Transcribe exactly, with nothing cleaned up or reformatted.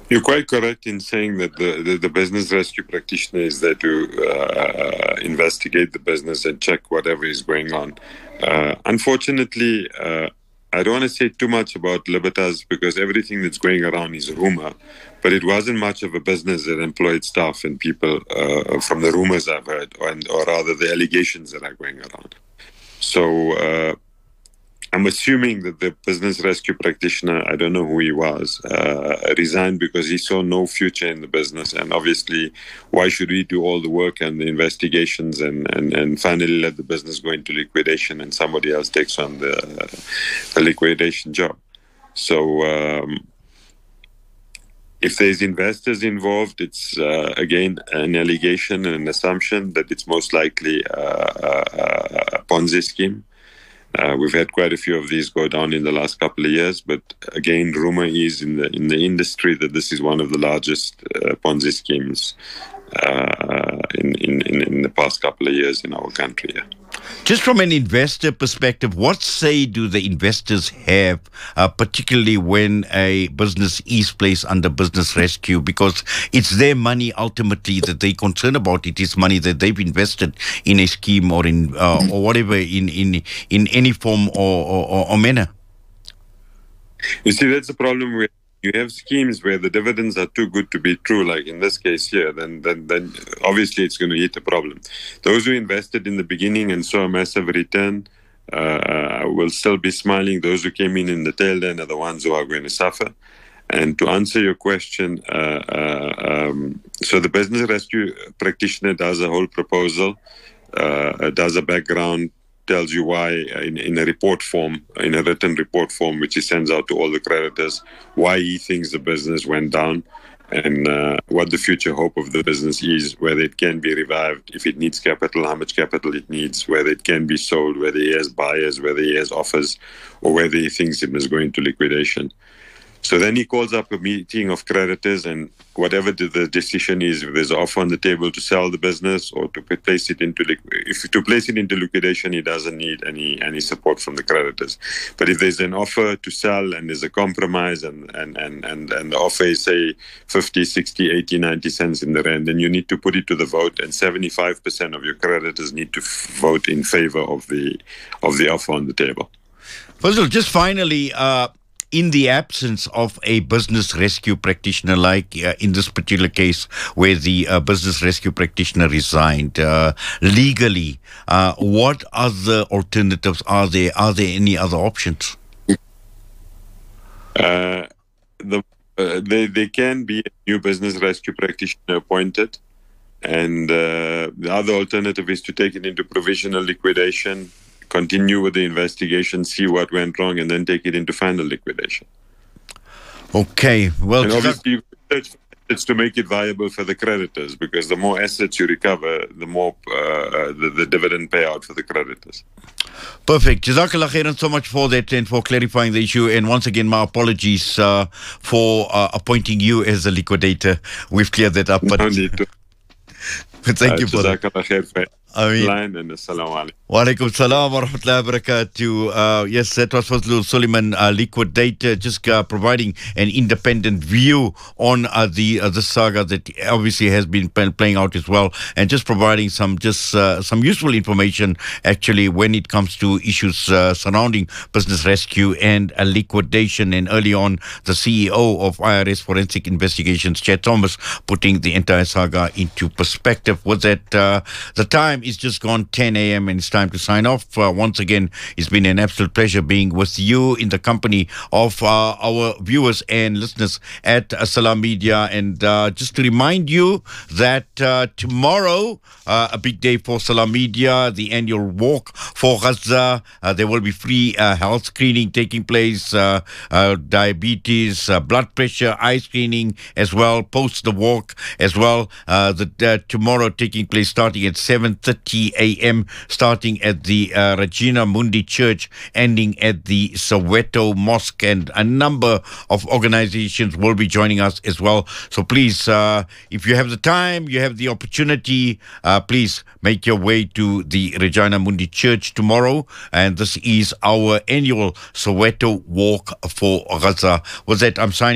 You're quite correct in saying that the, the, the business rescue practitioner is there to uh, investigate the business and check whatever is going on. Uh, unfortunately, uh, I don't want to say too much about Libertas because everything that's going around is rumor, but it wasn't much of a business that employed staff and people uh, from the rumors I've heard, or, or rather the allegations that are going around. So uh, I'm assuming that the business rescue practitioner, I don't know who he was, uh, resigned because he saw no future in the business. And obviously, why should we do all the work and the investigations and, and, and finally let the business go into liquidation and somebody else takes on the, the liquidation job? So um, if there's investors involved, it's, uh, again, an allegation and an assumption that it's most likely uh, a, a Ponzi scheme. Uh, we've had quite a few of these go down in the last couple of years, but again, rumor is in the in the industry that this is one of the largest uh, Ponzi schemes uh, in, in in the past couple of years in our country. Yeah. Just from an investor perspective, what say do the investors have, uh, particularly when a business is placed under business rescue? Because it's their money ultimately that they're concerned about. It is money that they've invested in a scheme or in uh, or whatever in, in in any form or, or, or manner. You see, that's the problem with you have schemes where the dividends are too good to be true, like in this case here, then then, then obviously it's going to hit a problem. Those who invested in the beginning and saw a massive return uh, will still be smiling. Those who came in in the tail end are the ones who are going to suffer. And to answer your question, uh, uh, um, so the business rescue practitioner does a whole proposal, uh, does a background, tells you why in, in a report form, in a written report form, which he sends out to all the creditors, why he thinks the business went down and uh, what the future hope of the business is, whether it can be revived, if it needs capital, how much capital it needs, whether it can be sold, whether he has buyers, whether he has offers, or whether he thinks it must go into liquidation. So then he calls up a meeting of creditors, and whatever the, the decision is, if there's an offer on the table to sell the business or to place it into if to place it into liquidation, he doesn't need any any support from the creditors. But if there's an offer to sell and there's a compromise and and and and, and the offer is say fifty, sixty, eighty, ninety cents in the rand, then you need to put it to the vote, and seventy-five percent of your creditors need to f- vote in favor of the of the offer on the table. Fazil, just finally. Uh In the absence of a business rescue practitioner, like uh, in this particular case where the uh, business rescue practitioner resigned, uh, legally, uh, what other alternatives are there? Are there any other options? Uh, the, uh, they, they can be a new business rescue practitioner appointed. And uh, the other alternative is to take it into provisional liquidation, continue with the investigation, see what went wrong, and then take it into final liquidation. Okay, well, and obviously, it's to make it viable for the creditors, because the more assets you recover, the more uh, the, the dividend payout for the creditors. Perfect. Jazakallah khairan so much for that and for clarifying the issue. And once again, my apologies uh, for uh, appointing you as a liquidator. We've cleared that up. But no need to. Thank uh, you for that. Jazakallah khair for I mean, line and assalamu alaikum. Wa alaikum salam wa rahmatullahi wa barakatuh. Uh, yes, that was Fazlul Suleiman, uh, liquidator, just uh, providing an independent view on uh, the uh, the saga that obviously has been p- playing out as well, and just providing some just uh, some useful information actually when it comes to issues uh, surrounding business rescue and uh, liquidation. And early on, the C E O of I R S Forensic Investigations, Chet Thomas, putting the entire saga into perspective. Was that uh, the time is just gone ten a.m. and it's time to sign off. Uh, once again, it's been an absolute pleasure being with you in the company of uh, our viewers and listeners at uh, Salam Media. And uh, just to remind you that uh, tomorrow, uh, a big day for Salam Media, the annual walk for Gaza. Uh, there will be free uh, health screening taking place, uh, uh, diabetes, uh, blood pressure, eye screening as well, post the walk as well. Uh, the uh, tomorrow taking place starting at seven thirty a.m., starting at the uh, Regina Mundi Church, ending at the Soweto Mosque, and a number of organizations will be joining us as well. So please, uh, if you have the time, you have the opportunity, uh, please make your way to the Regina Mundi Church tomorrow. And this is our annual Soweto Walk for Gaza. Was that I'm signing